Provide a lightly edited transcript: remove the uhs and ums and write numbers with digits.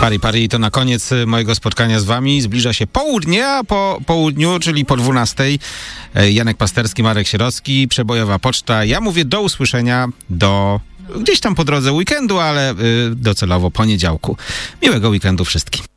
Pari, to na koniec mojego spotkania z wami. Zbliża się południe, a po południu, czyli po 12, Janek Pasterski, Marek Sierocki, Przebojowa Poczta. Ja mówię do usłyszenia gdzieś tam po drodze weekendu, ale docelowo poniedziałku. Miłego weekendu wszystkim.